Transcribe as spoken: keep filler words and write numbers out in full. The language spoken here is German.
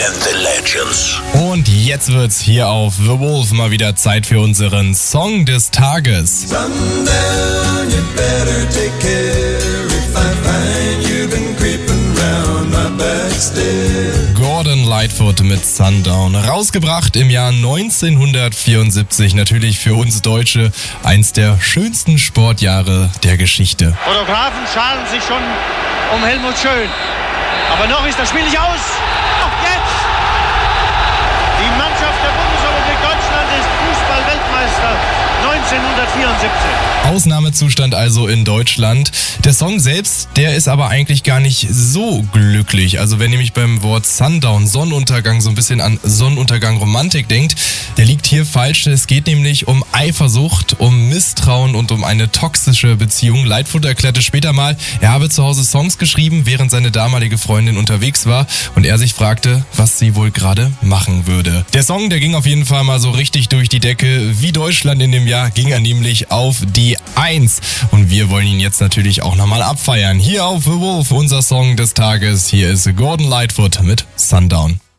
and the Legends. Und jetzt wird's hier auf The Wolf mal wieder Zeit für unseren Song des Tages. Sundown, you better take care if I find you've been creeping round my back stairs. Gordon Lightfoot mit Sundown. Rausgebracht im Jahr neunzehnhundertvierundsiebzig. Natürlich für uns Deutsche eins der schönsten Sportjahre der Geschichte. Fotografen scharen sich schon um Helmut Schön. Aber noch ist das Spiel nicht aus. Jetzt! Die Mannschaft der Bundesrepublik Deutschland ist Fußball-Weltmeister neunzehnhundertvierundsiebzig. Ausnahmezustand also in Deutschland. Der Song selbst, der ist aber eigentlich gar nicht so glücklich. Also wer nämlich beim Wort Sundown, Sonnenuntergang, so ein bisschen an Sonnenuntergang Romantik denkt, der liegt hier falsch. Es geht nämlich um Eifersucht, um Misstrauen und um eine toxische Beziehung. Lightfoot erklärte später mal, er habe zu Hause Songs geschrieben, während seine damalige Freundin unterwegs war und er sich fragte, was sie wohl gerade machen würde. Der Song, der ging auf jeden Fall mal so richtig durch die Decke. Wie Deutschland in dem Jahr ging er nämlich auf die Eins. Und wir wollen ihn jetzt natürlich auch nochmal abfeiern. Hier auf The Wolf, unser Song des Tages. Hier ist Gordon Lightfoot mit Sundown.